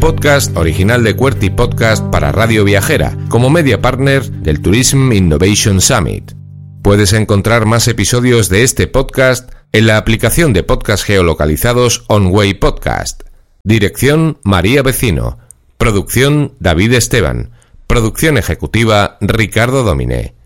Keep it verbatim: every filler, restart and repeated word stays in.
podcast original de QWERTY Podcast para Radio Viajera, como media partner del Tourism Innovation Summit. Puedes encontrar más episodios de este podcast en la aplicación de podcast geolocalizados OnWay Podcast. Dirección María Vecino. Producción David Esteban. Producción ejecutiva Ricardo Dominé.